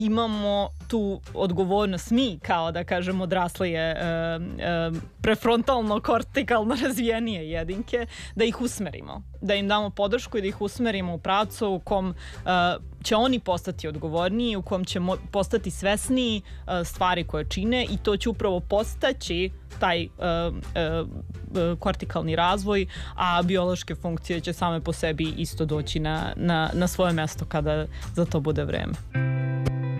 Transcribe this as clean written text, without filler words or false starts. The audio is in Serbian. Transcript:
imamo tu odgovornost mi kao da kažem odraslije prefrontalno kortikalno razvijenije jedinke da ih usmerimo, da im damo podršku i da ih usmerimo u pravcu u kom će oni postati odgovorniji, u kom će postati svesniji stvari koje čine i to će upravo postaći taj kortikalni razvoj, a biološke funkcije će same po sebi isto doći na svoje mesto kada za to bude vreme.